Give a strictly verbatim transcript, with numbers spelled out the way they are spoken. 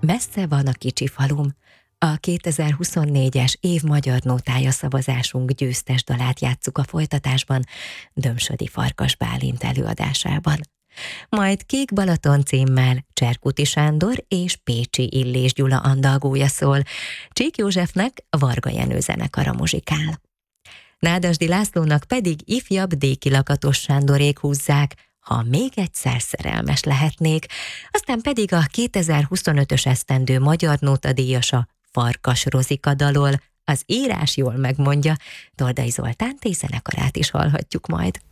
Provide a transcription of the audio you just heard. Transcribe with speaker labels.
Speaker 1: Messze van a kicsi falum. A kétezer-huszonnégyes év magyar nótája szavazásunk győztes dalát játsszuk a folytatásban Dömsödi Farkas Bálint előadásában. Majd Kék Balaton címmel Cserkuti Sándor és Pécsi Illés Gyula andalgója szól, Csík Józsefnek Varga Jenő zenekara muzsikál. Nádasdy Lászlónak pedig ifjabb Déki Lakatos Sándorék húzzák, Ha még egyszer szerelmes lehetnék, aztán pedig a kétezer-huszonötös esztendő magyar nótadíjasa Farkas Rozika dalol, az írás jól megmondja, Tordai Zoltán zenekarát is hallhatjuk majd.